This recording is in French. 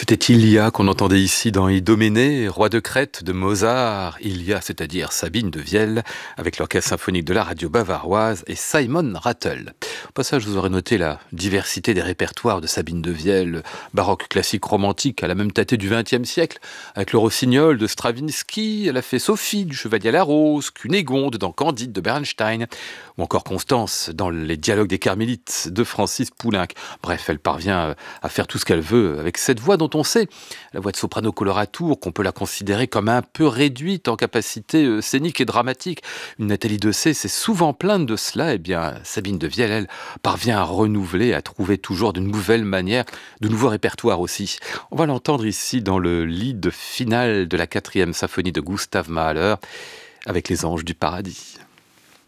C'était Ilia qu'on entendait ici dans Idoménée, roi de Crète de Mozart, Ilia, c'est-à-dire Sabine de Vielle, avec l'orchestre symphonique de la radio bavaroise et Simon Rattle. Au passage, vous aurez noté la diversité des répertoires de Sabine de Vielle, baroque, classique, romantique, elle a même tâté du XXe siècle, avec le Rossignol de Stravinsky, elle a fait Sophie du Chevalier à la Rose, Cunégonde dans Candide de Bernstein, ou encore Constance dans les dialogues des Carmélites de Francis Poulenc. Bref, elle parvient à faire tout ce qu'elle veut avec cette voix dont on sait, la voix de soprano coloratour, qu'on peut la considérer comme un peu réduite en capacité scénique et dramatique. Une Nathalie Dessay s'est souvent plainte de cela. Eh bien, Sabine de Vielle, elle, parvient à renouveler, à trouver toujours de nouvelles manières, de nouveaux répertoires aussi. On va l'entendre ici dans le lead final de la 4e symphonie de Gustav Mahler, avec les Anges du Paradis.